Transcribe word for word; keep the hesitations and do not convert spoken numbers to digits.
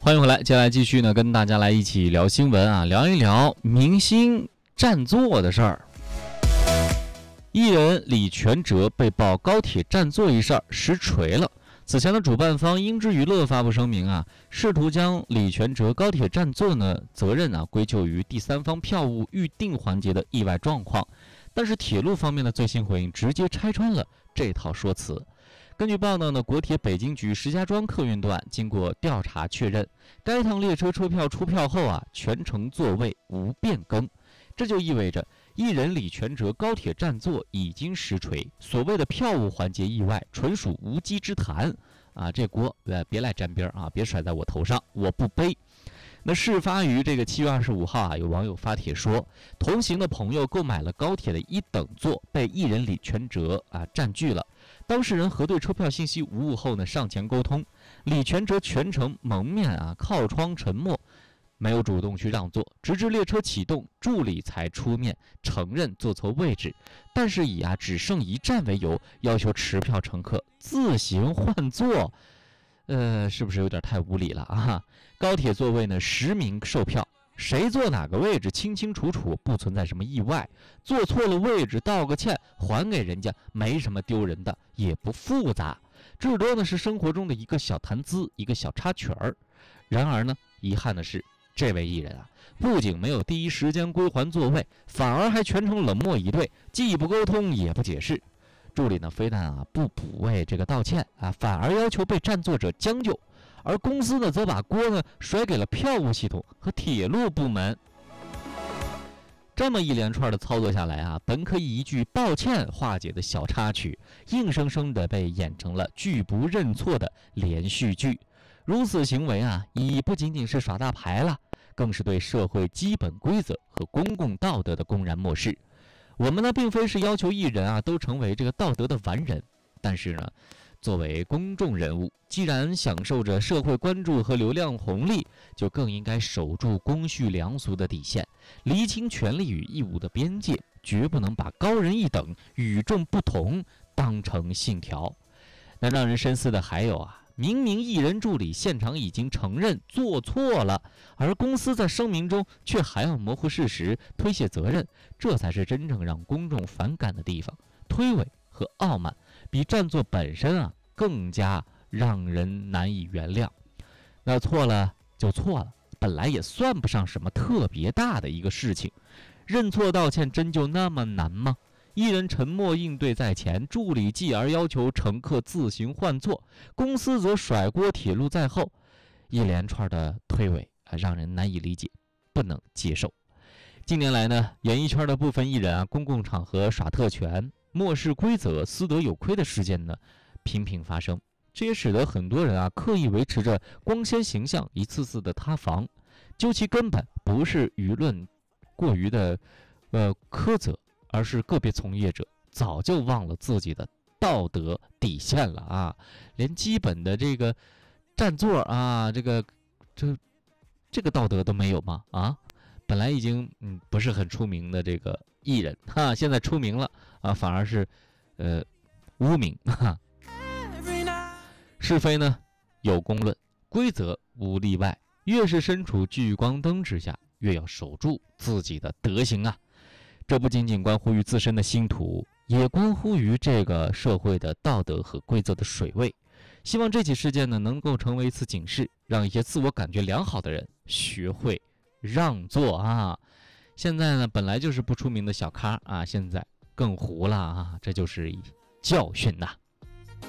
欢迎回来，接下来继续呢，跟大家来一起聊新闻啊，聊一聊明星占座的事儿。艺人李全哲被曝高铁占座一事实锤了。此前的主办方英之娱乐发布声明啊，试图将李全哲高铁占座呢责任啊归咎于第三方票务预定环节的意外状况，但是铁路方面的最新回应直接拆穿了这套说辞。根据报道呢，国铁北京局石家庄客运段经过调查确认，该趟列车车票出票后啊，全程座位无变更，这就意味着艺人李全哲高铁占座已经实锤，所谓的票务环节意外纯属无稽之谈啊！这锅呃别来沾边啊，别甩在我头上，我不背。那事发于这个七月二十五号啊，有网友发帖说，同行的朋友购买了高铁的一等座，被艺人李全哲啊占据了。当事人核对车票信息无误后呢，上前沟通，李全哲全程蒙面啊，靠窗沉默，没有主动去让座，直至列车启动，助理才出面承认坐错位置，但是以啊只剩一站为由，要求持票乘客自行换座。呃，是不是有点太无理了啊？高铁座位呢，实名售票，谁坐哪个位置清清楚楚，不存在什么意外。坐错了位置，道个歉，还给人家，没什么丢人的，也不复杂。至多呢是生活中的一个小谈资，一个小插曲儿。然而呢，遗憾的是，这位艺人啊，不仅没有第一时间归还座位，反而还全程冷漠以对，既不沟通也不解释。助理呢，非但啊不补位这个道歉啊，反而要求被占座者将就，而公司呢则把锅呢甩给了票务系统和铁路部门。这么一连串的操作下来啊，本可以一句抱歉化解的小插曲，硬生生的被演成了拒不认错的连续剧。如此行为啊，已不仅仅是耍大牌了，更是对社会基本规则和公共道德的公然漠视。我们呢，并非是要求艺人啊都成为这个道德的完人，但是呢，作为公众人物，既然享受着社会关注和流量红利，就更应该守住公序良俗的底线，厘清权利与义务的边界，绝不能把高人一等、与众不同当成信条。那让人深思的还有啊，明明艺人助理现场已经承认做错了，而公司在声明中却还要模糊事实、推卸责任，这才是真正让公众反感的地方。推诿和傲慢比占座本身啊更加让人难以原谅。那错了就错了，本来也算不上什么特别大的一个事情，认错道歉真就那么难吗？艺人沉默应对在前，助理继而要求乘客自行换座，公司则甩锅铁路在后，一连串的推诿啊，让人难以理解，不能接受。近年来呢，演艺圈的部分艺人啊，公共场合耍特权、漠视规则、私德有亏的事件呢，频频发生，这也使得很多人啊，刻意维持着光鲜形象，一次次的塌房。究其根本，不是舆论过于的呃苛责，而是个别从业者早就忘了自己的道德底线了啊，连基本的这个占座啊，这个这这个道德都没有吗？啊，本来已经嗯不是很出名的这个艺人哈，现在出名了啊，反而是呃污名哈。是非呢有公论，规则无例外，越是身处聚光灯之下，越要守住自己的德行啊。这不仅仅关乎于自身的星途，也关乎于这个社会的道德和规则的水位。希望这起事件呢，能够成为一次警示，让一些自我感觉良好的人学会让座啊。现在呢，本来就是不出名的小咖啊，现在更糊了啊，这就是教训呐。